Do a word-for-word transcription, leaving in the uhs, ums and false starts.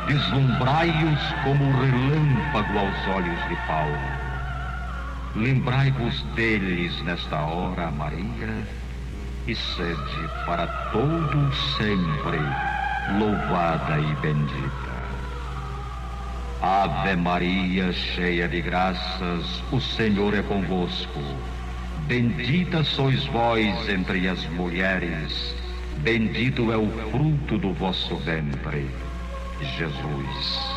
deslumbrai-os como o relâmpago aos olhos de Paulo. Lembrai-vos deles nesta hora, Maria, e sede para todo sempre louvada e bendita. Ave Maria, cheia de graças, o Senhor é convosco. Bendita sois vós entre as mulheres, bendito é o fruto do vosso ventre, Jesus.